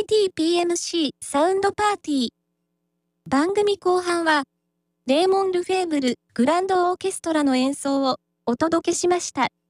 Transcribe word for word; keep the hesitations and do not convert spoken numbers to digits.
イティーピーエムシー サウンドパーティー。番組後半は、レーモン・ルフェーブル・グランドオーケストラの演奏をお届けしました。